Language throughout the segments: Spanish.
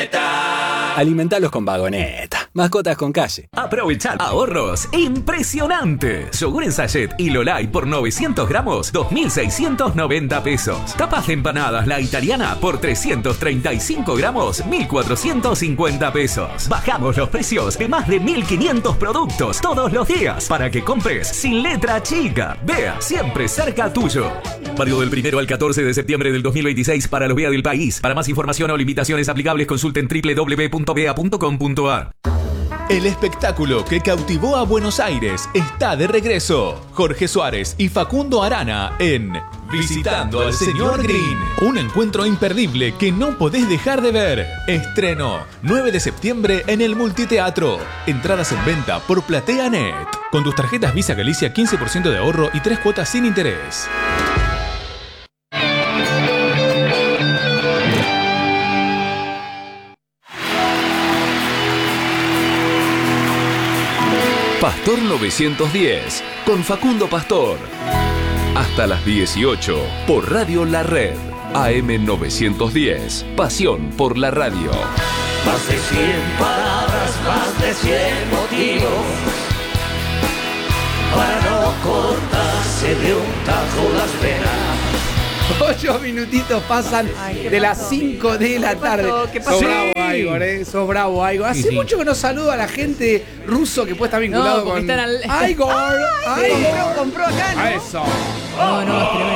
Vagoneta. Alimentalos con Vagoneta. Mascotas con calle. Aprovechad ahorros impresionantes. Yogur en sachet y Lolay por 900 gramos, 2.690 pesos. Tapas de empanadas La Italiana por 335 gramos, 1.450 pesos. Bajamos los precios de más de 1.500 productos todos los días para que compres sin letra chica. Vea siempre cerca tuyo. Válido del 1 al 14 de septiembre del 2026 para los VEA del país. Para más información o limitaciones aplicables consulten www.vea.com.ar. El espectáculo que cautivó a Buenos Aires está de regreso. Jorge Suárez y Facundo Arana en Visitando al Señor Green. Un encuentro imperdible que no podés dejar de ver. Estreno 9 de septiembre en el Multiteatro. Entradas en venta por PlateaNet. Con tus tarjetas Visa Galicia 15% de ahorro y 3 cuotas sin interés. Pastor 910, con Facundo Pastor. Hasta las 18, por Radio La Red. AM 910, pasión por la radio. Más de 100 palabras, más de 100 motivos para no cortarse de un tajo las venas. 8 minutitos pasan de las 5 de la tarde. ¿Qué pasó? Sos bravo, Igor, sos bravo, Igor. Hace mucho que no saludo a la gente ruso que puede estar vinculado con están Igor. Igor. Compró acá, ¿no? A eso. No, es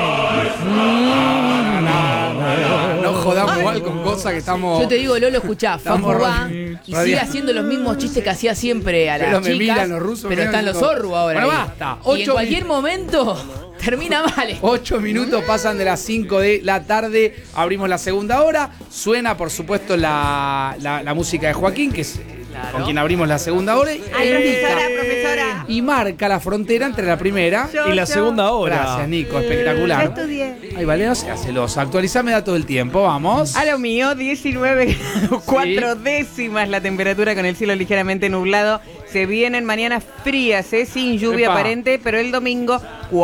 tremendo. No jodamos igual con cosas que estamos. Yo te digo, Lolo, escuchá, Facu va y sigue haciendo los mismos chistes que hacía siempre a las Pero me chicas. miran los rusos, pero me están miran los todo. zorros ahora. Bueno, ahí. basta. Y en cualquier momento termina mal. 8 minutos pasan de las 5 de la tarde. Abrimos la segunda hora. Suena, por supuesto, la música de Joaquín, que es con quien abrimos la segunda hora. Profesora. Y marca la frontera entre la primera y la segunda hora. Gracias, Nico. Espectacular. Ya estudié. Ay, vale, no seas celoso. Actualizame datos del tiempo, vamos. A lo mío, 19 grados 4 décimas la temperatura con el cielo ligeramente nublado. Se vienen mañanas frías, sin lluvia aparente, pero el domingo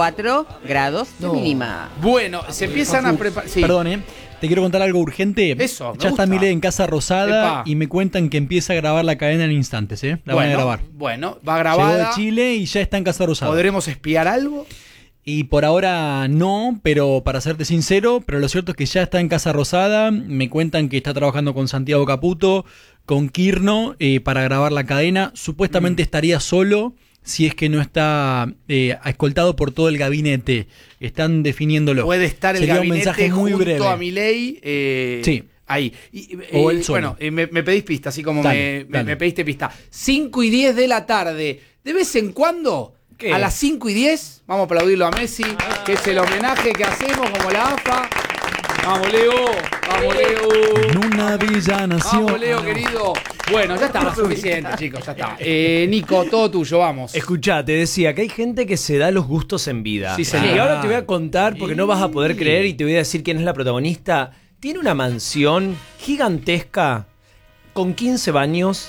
4 grados de mínima. Bueno, se empiezan a preparar. Sí. Perdón, te quiero contar algo urgente. Eso, ya está Milei en Casa Rosada y me cuentan que empieza a grabar la cadena en instantes, La van a grabar. Bueno, va grabada. Llegó de Chile y ya está en Casa Rosada. ¿Podremos espiar algo? Y por ahora no, pero para serte sincero, pero lo cierto es que ya está en Casa Rosada. Me cuentan que está trabajando con Santiago Caputo, con Quirno, para grabar la cadena. Supuestamente estaría solo si es que no está escoltado por todo el gabinete. Están definiéndolo. Puede estar el Sería gabinete un mensaje muy junto breve a Milei. Sí. Ahí. O él solo. Bueno, me pedís pista, así como Dale. me pediste pista. 5 y 10 de la tarde. De vez en cuando, a las 5 y 10, vamos a aplaudirlo a Messi, que es el homenaje que hacemos como la AFA. Vamos, Leo. Vamos, Leo. En una villa nació. Vamos, Leo, querido. Bueno, ya está, suficiente, chicos, ya está. Nico, todo tuyo, vamos. Escuchá, te decía que hay gente que se da los gustos en vida. Sí, señor. Y ahora te voy a contar, porque no vas a poder creer, y te voy a decir quién es la protagonista. Tiene una mansión gigantesca con 15 baños.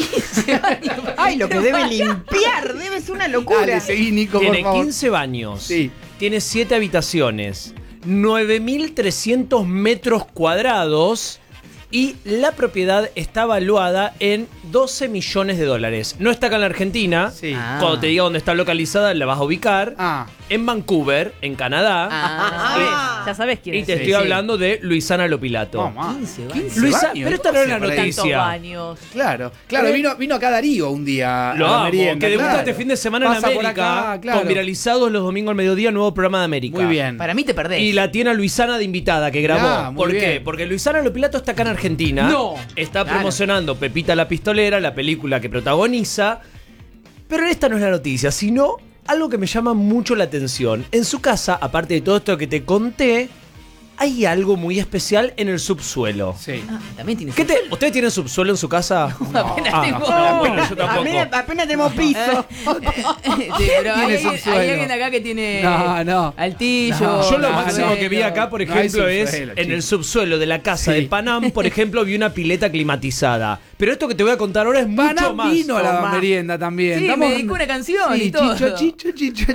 15 baños. Ay, lo que debe limpiar, debe ser una locura. Dale, seguí, Nico, Tiene por favor. 15 baños. Sí. Tiene 7 habitaciones. 9.300 metros cuadrados. Y la propiedad está valuada en $12 millones. No está acá en la Argentina. Sí. Cuando te diga dónde está localizada, la vas a ubicar. Ah. En Vancouver, en Canadá. Ya sabes quién Y es. te estoy hablando de Luisana Lopilato. No, más. 15 Luisa, baños, pero esta no es la ¿cómo se noticia. Tantos baños. Claro, Pero- vino acá Darío un día. Lo a la amo, merienda, que debuta claro. este fin de semana en Pasa por América, acá, claro. con Viralizados los domingos al mediodía, nuevo programa de América. Muy bien. Para mí te perdés. Y la tiene a Luisana de invitada, que grabó. Mirá, muy ¿Por bien. qué? Porque Luisana Lopilato está acá en Argentina. No. Está Claro. promocionando Pepita la Pistolera, la película que protagoniza. Pero esta no es la noticia, sino algo que me llama mucho la atención. En su casa, aparte de todo esto que te conté, hay algo muy especial en el subsuelo. Sí. También tiene ¿Ustedes tienen subsuelo en su casa? Apenas tengo. Apenas yo tampoco. Apenas tenemos piso. Sí, pero Tiene hay subsuelo. alguien acá que tiene No. altillo. Yo lo No, máximo no, que vi acá, por no hay ejemplo, es subsuelo, en chico. el subsuelo de la casa de Panam, por ejemplo, vi una pileta climatizada. Pero esto que te voy a contar ahora es mucho Panam más. vino a la Tomá. merienda también. Sí, me dedicó una canción Sí, y todo. Chicho.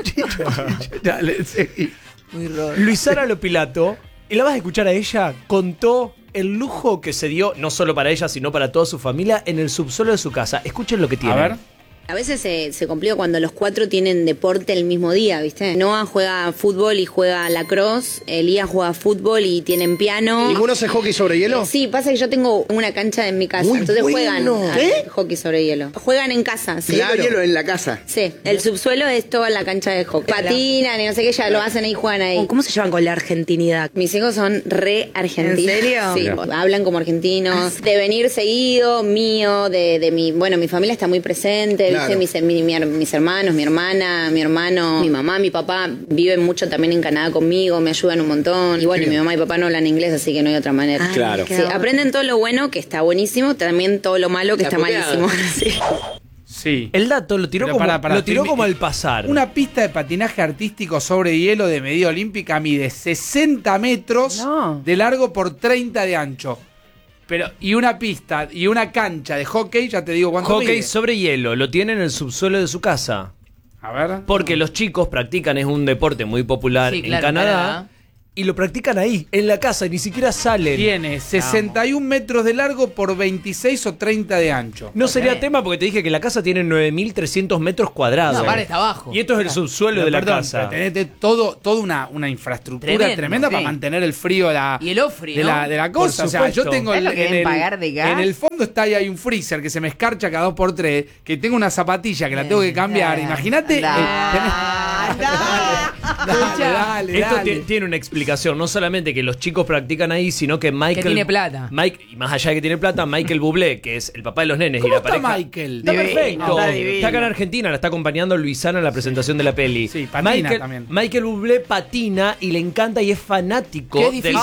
Dale, seguí. Muy raro. Luisana Lopilato, y la vas a escuchar a ella, contó el lujo que se dio, no solo para ella, sino para toda su familia, en el subsuelo de su casa. Escuchen lo que tiene. A ver. A veces se complica cuando los 4 tienen deporte el mismo día, ¿viste? Noah juega fútbol y juega lacrosse, Elías juega fútbol y tienen piano. ¿Ninguno hace hockey sobre hielo? Sí, pasa que yo tengo una cancha en mi casa, Muy entonces bueno. juegan a hockey sobre hielo. Juegan en casa, sí. Claro, hielo en la casa. Sí, el subsuelo es toda la cancha de hockey. Patinan y no sé qué, ya lo hacen ahí, juegan ahí. ¿Cómo se llevan con la argentinidad? Mis hijos son re argentinos. ¿En serio? Sí, hablan como argentinos. De venir seguido, mío, de mi... Bueno, mi familia está muy presente, Claro. ¿viste? Mis hermanos, mi hermana, mi hermano, mi mamá, mi papá viven mucho también en Canadá conmigo, me ayudan un montón. Y bueno, y mi mamá y papá no hablan inglés, así que no hay otra manera. Claro. Sí, aprenden todo lo bueno, que está buenísimo, también todo lo malo, que está malísimo. Sí. Sí. El dato lo tiró, Pero lo tiró estoy- como al pasar. Una pista de patinaje artístico sobre hielo de medida olímpica mide 60 metros No. de largo por 30 de ancho. Pero, y una pista y una cancha de hockey, ya te digo cuánto Hockey mide. sobre hielo, lo tiene en el subsuelo de su casa. A ver. Porque los chicos practican, es un deporte muy popular Sí, en claro, Canadá. Canadá. Y lo practican ahí, en la casa, y ni siquiera salen. Tiene 61 metros de largo por 26 o 30 de ancho. No sería tema porque te dije que la casa tiene 9.300 metros cuadrados. No, aparte está abajo. Y esto es el subsuelo de la casa. Tenés toda una infraestructura Tremendo, tremenda para sí. mantener el frío Y el ofri, de, ¿no? de la cosa. Por O sea, yo supuesto. tengo ¿Sabes lo que deben pagar de gas? en el fondo está ahí hay un freezer que se me escarcha cada 2x3, que tengo una zapatilla que la tengo que cambiar. Imagínate. Dale, Esto dale. tiene una explicación, no solamente que los chicos practican ahí, sino que Michael... Que tiene plata. Y más allá de que tiene plata, Michael Bublé, que es el papá de los nenes ¿Cómo y la está pareja... Michael? Está Divino, perfecto. está divino. Está acá en Argentina, la está acompañando Luisana en la presentación de la peli. Sí, patina también. Michael Bublé patina y le encanta y es fanático Qué del difícil